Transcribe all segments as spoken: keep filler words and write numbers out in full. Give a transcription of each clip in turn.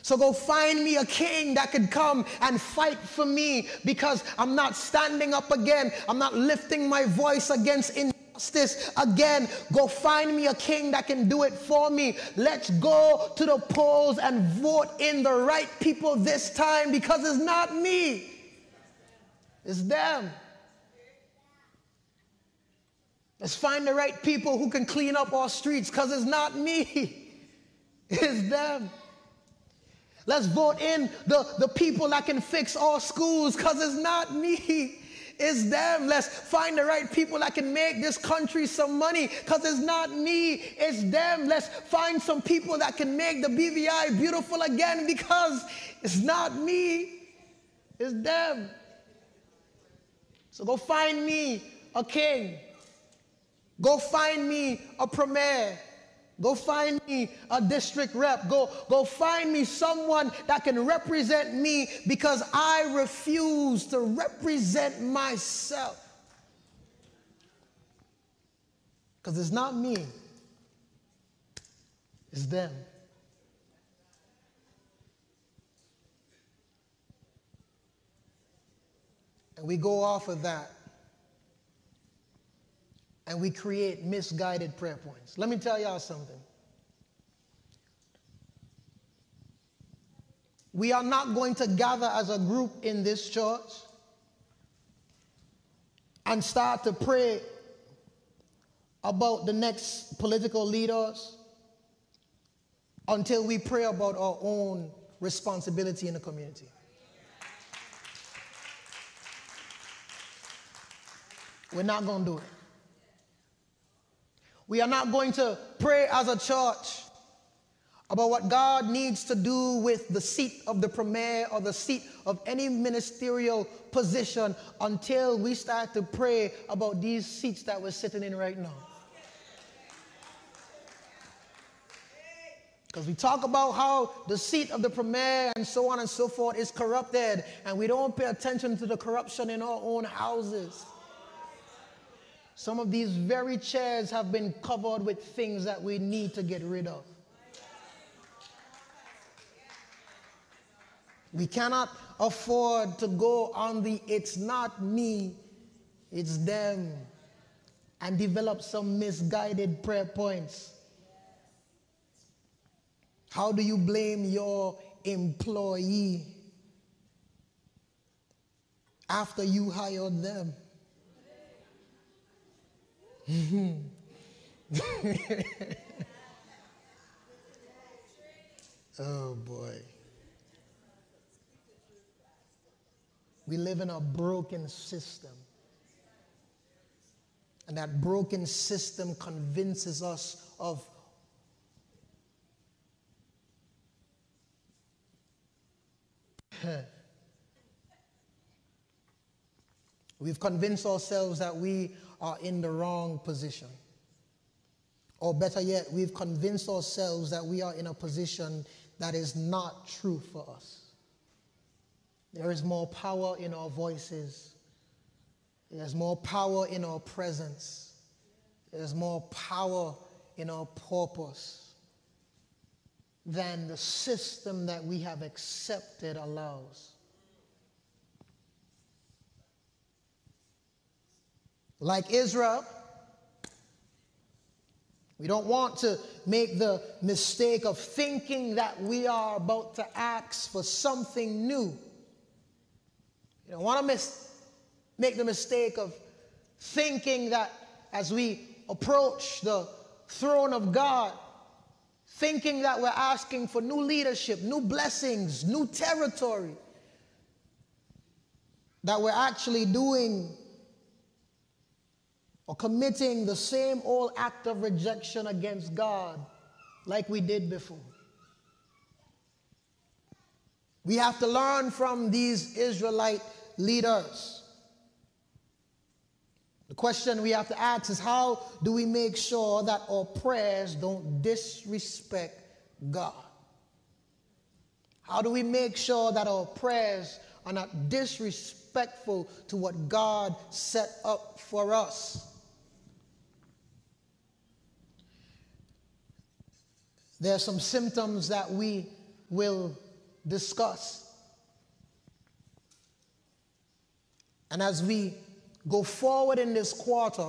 So go find me a king that could come and fight for me, because I'm not standing up again. I'm not lifting my voice against injustice again. Go find me a king that can do it for me. Let's go to the polls and vote in the right people this time, because it's not me. It's them. Let's find the right people who can clean up our streets, because it's not me. It's them. Let's vote in the, the people that can fix our schools, because it's not me. It's them. Let's find the right people that can make this country some money, because it's not me. It's them. Let's find some people that can make the B V I beautiful again, because it's not me. It's them. So go find me a king. Go find me a premier. Go find me a district rep. Go, go find me someone that can represent me, because I refuse to represent myself. Because it's not me. It's them. And we go off of that. And we create misguided prayer points. Let me tell y'all something. We are not going to gather as a group in this church and start to pray about the next political leaders until we pray about our own responsibility in the community. We're not going to do it. We are not going to pray as a church about what God needs to do with the seat of the premier or the seat of any ministerial position until we start to pray about these seats that we're sitting in right now. Because we talk about how the seat of the premier and so on and so forth is corrupted, and we don't pay attention to the corruption in our own houses. Some of these very chairs have been covered with things that we need to get rid of. We cannot afford to go on the "it's not me, it's them" and develop some misguided prayer points. How do you blame your employee after you hired them? Oh boy. We live in a broken system. And that broken system convinces us of we've convinced ourselves that we are in the wrong position. Or better yet, we've convinced ourselves that we are in a position that is not true for us. There is more power in our voices. There's more power in our presence. There's more power in our purpose than the system that we have accepted allows. Like Israel, we don't want to make the mistake of thinking that we are about to ask for something new. You don't want to mis- make the mistake of thinking that as we approach the throne of God, thinking that we're asking for new leadership, new blessings, new territory, that we're actually doing or committing the same old act of rejection against God like we did before. We have to learn from these Israelite leaders. The question we have to ask is, how do we make sure that our prayers don't disrespect God? How do we make sure that our prayers are not disrespectful to what God set up for us? There are some symptoms that we will discuss. And as we go forward in this quarter,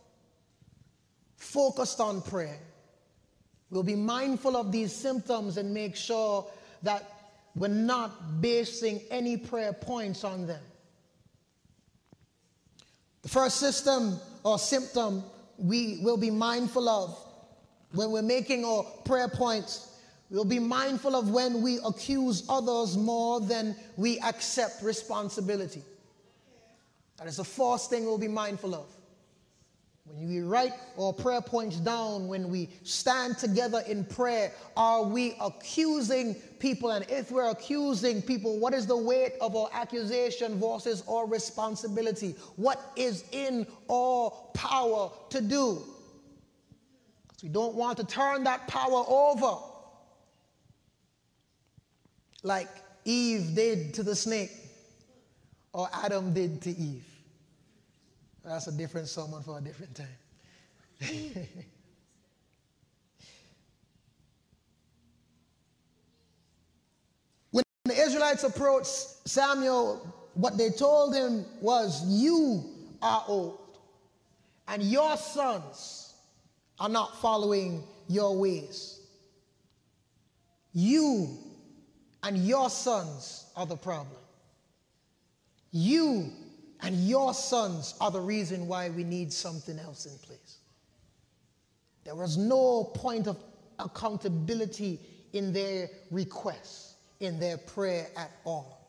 focused on prayer, we'll be mindful of these symptoms and make sure that we're not basing any prayer points on them. The first system or symptom we will be mindful of when we're making our prayer points, we'll be mindful of when we accuse others more than we accept responsibility. That is the first thing we'll be mindful of. When we write our prayer points down, when we stand together in prayer, are we accusing people? And if we're accusing people, what is the weight of our accusation versus our responsibility? What is in our power to do? Because we don't want to turn that power over like Eve did to the snake, or Adam did to Eve. That's a different sermon for a different time. When the Israelites approached Samuel, what they told him was, you are old, and your sons are not following your ways. You and your sons are the problem. You and your sons are the reason why we need something else in place. There was no point of accountability in their requests, in their prayer at all.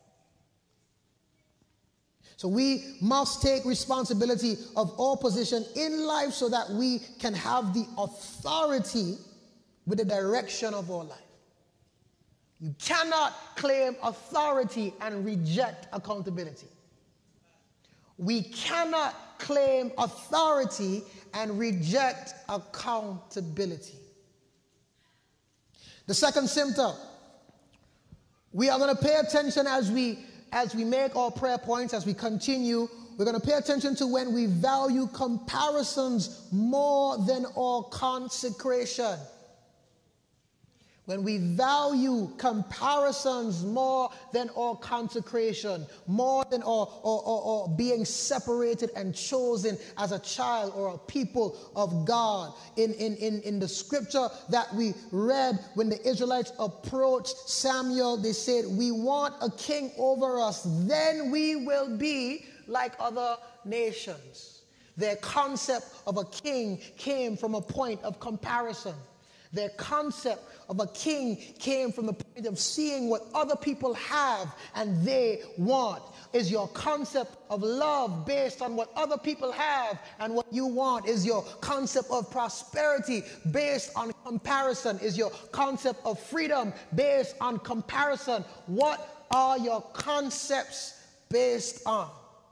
So we must take responsibility of our position in life so that we can have the authority with the direction of our life. You cannot claim authority and reject accountability. We cannot claim authority and reject accountability. The second symptom, we are going to pay attention as we as we make our prayer points, as we continue, we're going to pay attention to when we value comparisons more than our consecration. When we value comparisons more than our consecration, more than our, our, our, our being separated and chosen as a child or a people of God. In, in, in, in the scripture that we read, when the Israelites approached Samuel, they said, we want a king over us, then we will be like other nations. Their concept of a king came from a point of comparison. Their concept of a king came from the point of seeing what other people have and they want. Is your concept of love based on what other people have and what you want? Is your concept of prosperity based on comparison? Is your concept of freedom based on comparison? What are your concepts based on?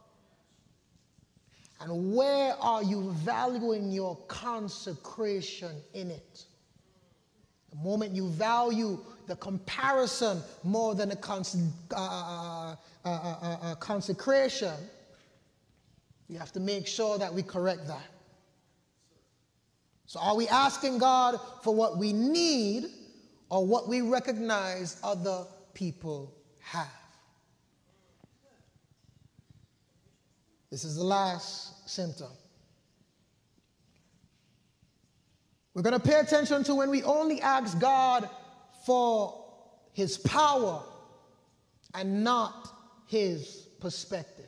And where are you valuing your consecration in it? The moment you value the comparison more than the cons uh, uh, uh, uh, uh, consecration, we have to make sure that we correct that. So are we asking God for what we need or what we recognize other people have? This is the last symptom. We're going to pay attention to when we only ask God for his power and not his perspective.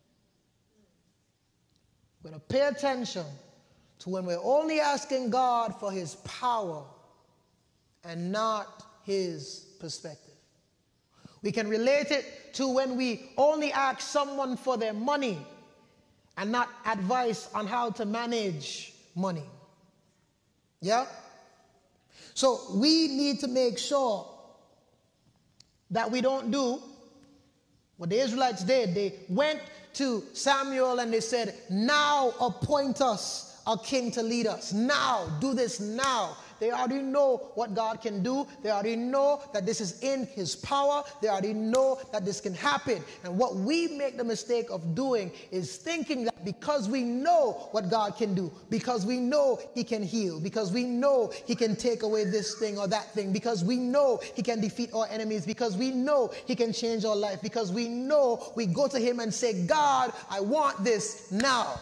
We're going to pay attention to when we're only asking God for his power and not his perspective. We can relate it to when we only ask someone for their money and not advice on how to manage money. Yeah? So we need to make sure that we don't do what the Israelites did. They went to Samuel and they said, now appoint us a king to lead us. Now, do this now. They already know what God can do. They already know that this is in his power. They already know that this can happen. And what we make the mistake of doing is thinking that because we know what God can do, because we know he can heal, because we know he can take away this thing or that thing, because we know he can defeat our enemies, because we know he can change our life, because we know we go to him and say, God, I want this now.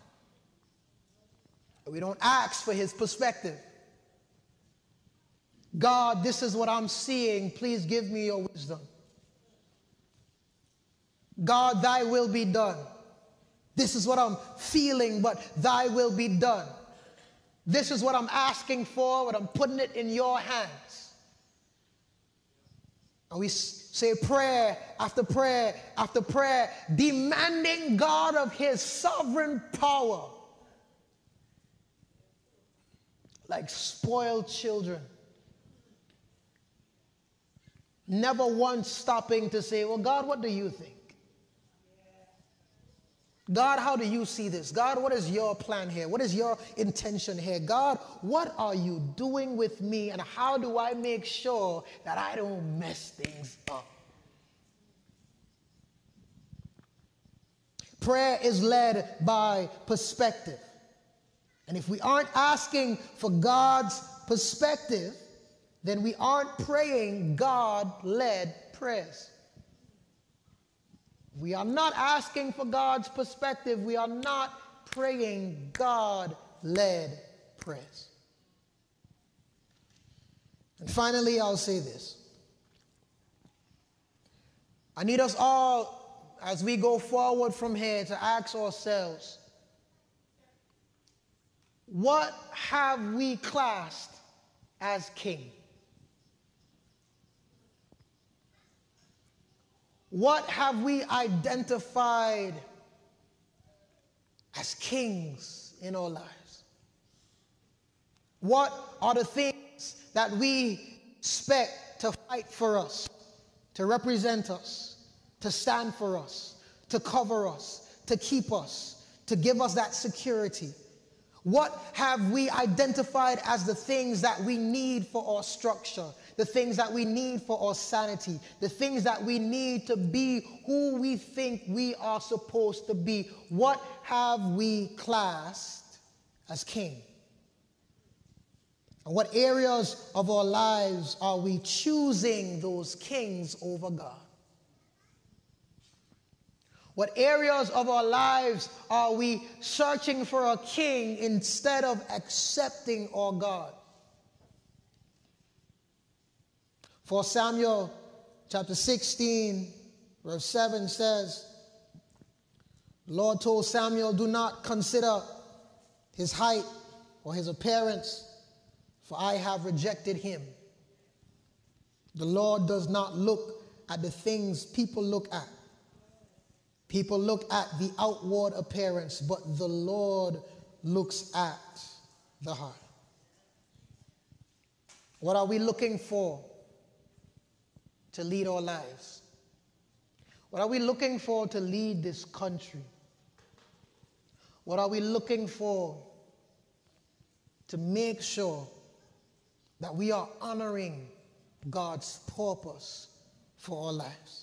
We don't ask for his perspective. God, this is what I'm seeing. Please give me your wisdom. God, thy will be done. This is what I'm feeling, but thy will be done. This is what I'm asking for, but I'm putting it in your hands. And we say prayer after prayer after prayer, demanding God of his sovereign power. Like spoiled children. Never once stopping to say, well, God, what do you think? God, how do you see this? God, what is your plan here? What is your intention here? God, what are you doing with me? And how do I make sure that I don't mess things up? Prayer is led by perspective. And if we aren't asking for God's perspective, then we aren't praying God-led prayers. We are not asking for God's perspective. We are not praying God-led prayers. And finally, I'll say this. I need us all, as we go forward from here, to ask ourselves, what have we classed as king? What have we identified as kings in our lives? What are the things that we expect to fight for us, to represent us, to stand for us, to cover us, to keep us, to give us that security? What have we identified as the things that we need for our structure, the things that we need for our sanity, the things that we need to be who we think we are supposed to be? What have we classed as king? And what areas of our lives are we choosing those kings over God? What areas of our lives are we searching for a king instead of accepting our God? First Samuel chapter sixteen, verse seven says, the Lord told Samuel, do not consider his height or his appearance, for I have rejected him. The Lord does not look at the things people look at. People look at the outward appearance, but the Lord looks at the heart. What are we looking for to lead our lives? What are we looking for to lead this country? What are we looking for to make sure that we are honoring God's purpose for our lives?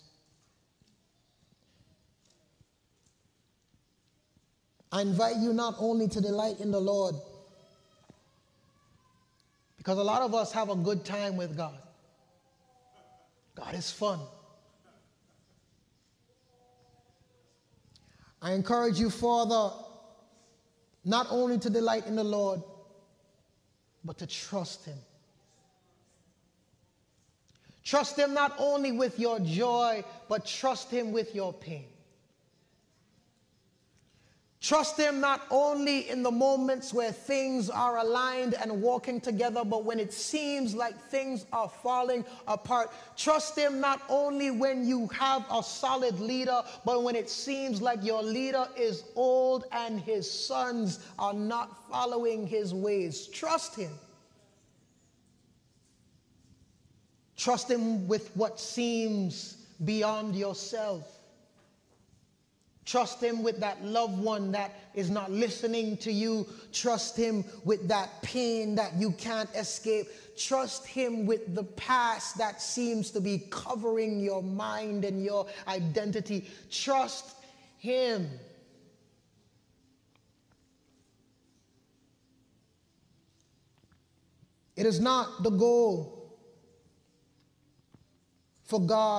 I invite you not only to delight in the Lord, because a lot of us have a good time with God. God is fun. I encourage you further, not only to delight in the Lord, but to trust him. Trust him not only with your joy, but trust him with your pain. Trust him not only in the moments where things are aligned and walking together, but when it seems like things are falling apart. Trust him not only when you have a solid leader, but when it seems like your leader is old and his sons are not following his ways. Trust him. Trust him with what seems beyond yourself. Trust him with that loved one that is not listening to you. Trust him with that pain that you can't escape. Trust him with the past that seems to be covering your mind and your identity. Trust him. It is not the goal for God